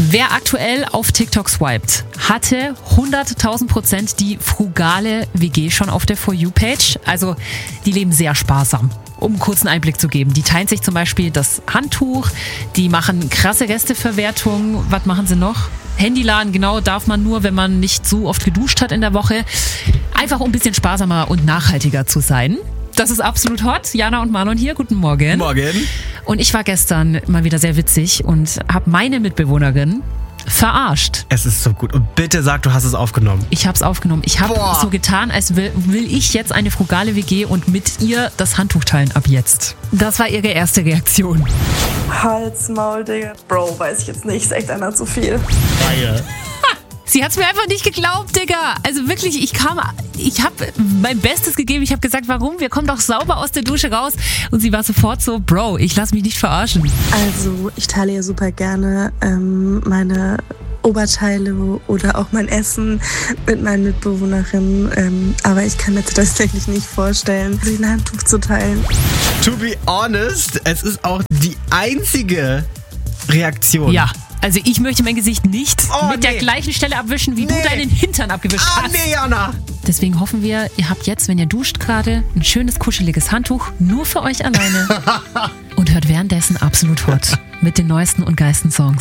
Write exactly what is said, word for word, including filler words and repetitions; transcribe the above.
Wer aktuell auf TikTok swiped, hatte hunderttausend Prozent die frugale W G schon auf der For You-Page. Also die leben sehr sparsam. Um einen kurzen Einblick zu geben. Die teilen sich zum Beispiel das Handtuch, die machen krasse Resteverwertung. Was machen sie noch? Handyladen, genau, darf man nur, wenn man nicht so oft geduscht hat in der Woche. Einfach um ein bisschen sparsamer und nachhaltiger zu sein. Das ist absolut hot. Jana und Marlon hier, guten Morgen. Morgen. Und ich war gestern mal wieder sehr witzig und habe meine Mitbewohnerin verarscht. Es ist so gut. Und bitte sag, du hast es aufgenommen. Ich habe es aufgenommen. Ich habe so getan, als will, will ich jetzt eine frugale W G und mit ihr das Handtuch teilen ab jetzt. Das war ihre erste Reaktion. Hals, Maul, Digga. Bro, weiß ich jetzt nicht. Ist echt einer zu viel. Reihe. Sie hat's mir einfach nicht geglaubt, Digga. Also wirklich, ich kam, ich habe mein Bestes gegeben. Ich habe gesagt, warum? Wir kommen doch sauber aus der Dusche raus. Und sie war sofort so, Bro, ich lass mich nicht verarschen. Also, ich teile ja super gerne ähm, meine Oberteile oder auch mein Essen mit meinen Mitbewohnerinnen. Ähm, aber ich kann mir tatsächlich nicht vorstellen, sich ein Handtuch zu teilen. To be honest, es ist auch die einzige Reaktion. Ja. Also ich möchte mein Gesicht nicht Oh, mit nee. der gleichen Stelle abwischen, wie Nee. du deinen Hintern abgewischt Ah, hast. nee, Jana. Deswegen hoffen wir, ihr habt jetzt, wenn ihr duscht gerade, ein schönes, kuscheliges Handtuch nur für euch alleine. Und hört währenddessen Absolut Hot mit den neuesten und geilsten Songs.